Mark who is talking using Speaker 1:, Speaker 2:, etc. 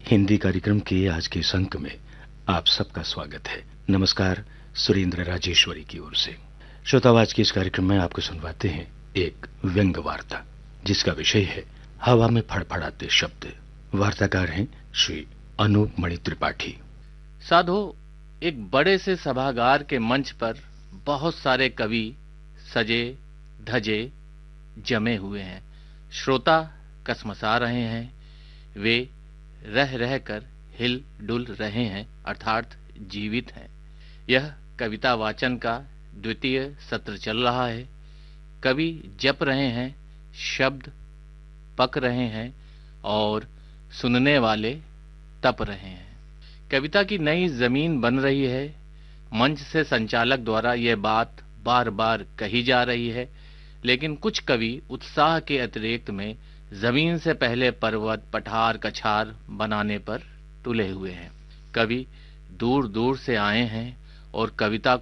Speaker 1: हिंदी कार्यक्रम के आज के इस अंक में आप सबका स्वागत है। नमस्कार सुरेंद्र राजेश्वरी की ओर से। श्रोताओ, आज के इस कार्यक्रम में आपको सुनवाते हैं एक व्यंग्य वार्ता जिसका विषय है हवा में फड़फड़ाते शब्द। वार्ताकार हैं श्री अनूप मणि त्रिपाठी।
Speaker 2: साधो, एक बड़े से सभागार के मंच पर बहुत सारे कवि सजे धजे जमे हुए हैं। श्रोता कसमसा रहे हैं, वे रह रह कर हिल डुल रहे हैं, अर्थात जीवित हैं। यह कविता वाचन का द्वितीय सत्र चल रहा है। कवि जप रहे हैं, शब्द पक रहे हैं और सुनने वाले तप रहे हैं। कविता की नई जमीन बन रही है। मंच से संचालक द्वारा यह बात बार बार कही जा रही है, लेकिन कुछ कवि उत्साह के अतिरिक्त में जमीन से पहले पर्वत पठार कछार बनाने पर तुले हुए हैं। कवि दूर दूर से आए हैं और कविता